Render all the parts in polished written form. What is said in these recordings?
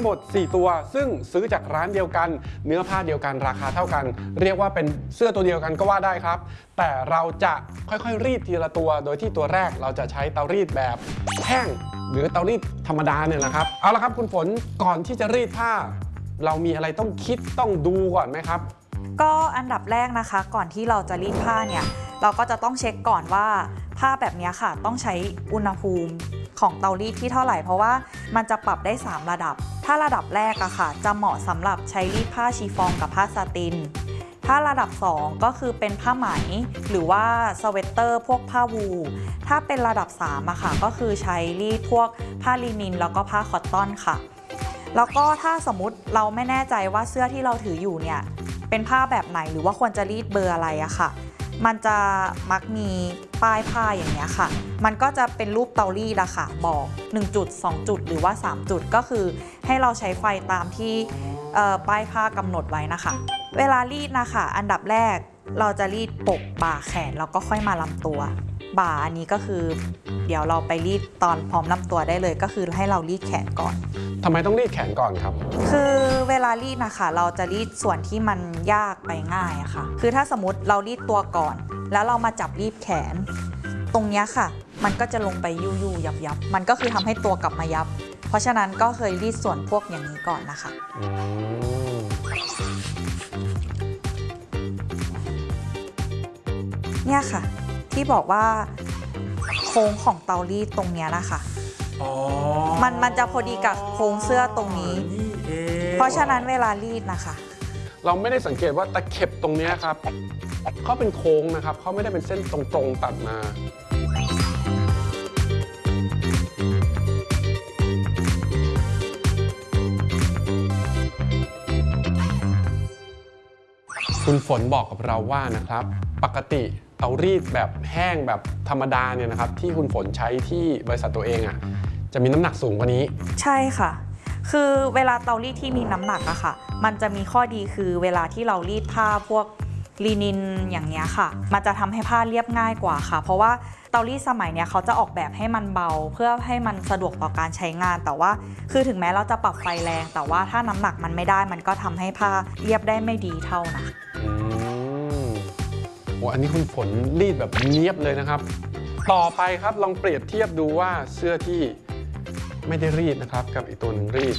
หมด4ตัวซึ่งซื้อจากร้านเดียวกันเนื้อผ้าเดียวกันราคาเท่ากันเรียกว่าเป็นเสื้อตัวเดียวกันก็ว่าได้ครับแต่เราจะค่อยๆรีดทีละตัวโดยที่ตัวแรกเราจะใช้เตารีดแบบแห้งหรือเตารีดธรรมดาเนี่ยนะครับเอาละครับคุณฝนก่อนที่จะรีดผ้าเรามีอะไรต้องคิดต้องดูก่อนไหมครับก็อันดับแรกนะคะก่อนที่เราจะรีดผ้าเนี่ยเราก็จะต้องเช็คก่อนว่าผ้าแบบนี้ค่ะต้องใช้อุณหภูมิของเตารีดที่เท่าไหร่เพราะว่ามันจะปรับได้3ระดับถ้าระดับแรกอะค่ะจะเหมาะสำหรับใช้รีดผ้าชีฟองกับผ้าซาตินถ้าระดับ2ก็คือเป็นผ้าไหมหรือว่าสเวตเตอร์พวกผ้าวูลถ้าเป็นระดับ3อะค่ะก็คือใช้รีดพวกผ้าลินินแล้วก็ผ้าคอตตอนค่ะแล้วก็ถ้าสมมุติเราไม่แน่ใจว่าเสื้อที่เราถืออยู่เนี่ยเป็นผ้าแบบไหนหรือว่าควรจะรีดเบอร์อะไรอะค่ะมันจะมักมีป้ายผ้าอย่างเงี้ยค่ะมันก็จะเป็นรูปเตารีดอะค่ะบอก1จุด2จุดหรือว่า3จุดก็คือให้เราใช้ไฟตามที่ป้ายผ้ากำหนดไว้นะคะเวลารีดนะคะอันดับแรกเราจะรีดปกบ่าแขนแล้วก็ค่อยมาลำตัวบ่าอันนี้ก็คือเดี๋ยวเราไปรีดตอนพร้อมลำตัวได้เลยก็คือให้เรารีดแขนก่อนทำไมต้องรีดแขนก่อนครับคือเวลารีดนะคะเราจะรีดส่วนที่มันยากไปง่ายอะค่ะคือถ้าสมมติเรารีดตัวก่อนแล้วเรามาจับรีดแขนตรงนี้ค่ะมันก็จะลงไปยู่ยับมันก็คือทำให้ตัวกลับมายับเพราะฉะนั้นก็เคยรีดส่วนพวกอย่างนี้ก่อนนะคะเนี่ยค่ะที่บอกว่าโค้งของเตารีดตรงเนี้ยนะคะมันจะพอดีกับโค้งเสื้อตรงนี้เพราะฉะนั้นเวลารีดนะคะเราไม่ได้สังเกตว่าตะเข็บตรงนี้ครับเขาเป็นโค้งนะครับเขาไม่ได้เป็นเส้นตรงๆตัดมาคุณฝนบอกกับเราว่านะครับปกติเตารีดแบบแห้งแบบธรรมดาเนี่ยนะครับที่คุณฝนใช้ที่บริษัทตัวเองจะมีน้ำหนักสูงกว่านี้ใช่ค่ะคือเวลาเตารีดที่มีน้ำหนักอะค่ะมันจะมีข้อดีคือเวลาที่เรารีดผ้าพวกลีนินอย่างเงี้ยค่ะมันจะทำให้ผ้าเรียบง่ายกว่าค่ะเพราะว่าเตารีดสมัยเนี้ยเขาจะออกแบบให้มันเบาเพื่อให้มันสะดวกต่อการใช้งานแต่ว่าคือถึงแม้เราจะปรับไฟแรงแต่ว่าถ้าน้ำหนักมันไม่ได้มันก็ทำให้ผ้าเรียบได้ไม่ดีเท่านะโอ้อันนี้คุณฝนรีดแบบเนียบเลยนะครับต่อไปครับลองเปรียบเทียบดูว่าเสื้อที่ไม่ได้รีดนะครับกับอีกตัวหนึ่งรีด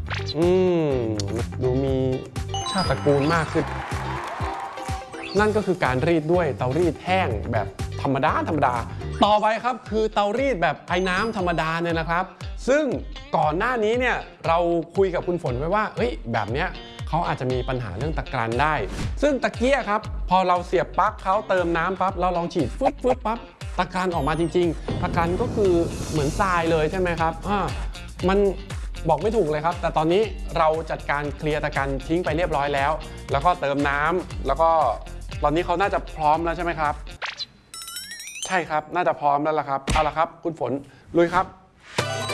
ดูมีชาติตระกูลมากขึ้นนั่นก็คือการรีดด้วยเตารีดแห้งแบบธรรมดาต่อไปครับคือเตารีดแบบไอ้น้ำธรรมดาเนี่ยนะครับซึ่งก่อนหน้านี้เนี่ยเราคุยกับคุณฝนไว้ว่าเฮ้ยแบบเนี้ยเขาอาจจะมีปัญหาเรื่องตะกรันได้ซึ่งตะเกียครับพอเราเสียบปลั๊กเขาเติมน้ำปั๊บเราลองฉีดฟึบปั๊บตะกรันออกมาจริงๆตะกรันก็คือเหมือนทรายเลยใช่ไหมครับมันบอกไม่ถูกเลยครับแต่ตอนนี้เราจัดการเคลียร์ตะกรันทิ้งไปเรียบร้อยแล้วแล้วก็เติมน้ำแล้วก็ตอนนี้เขาน่าจะพร้อมแล้วใช่ไหมครับใช่ครับน่าจะพร้อมแล้วล่ะครับเอาละครับคุณฝนลุยครับ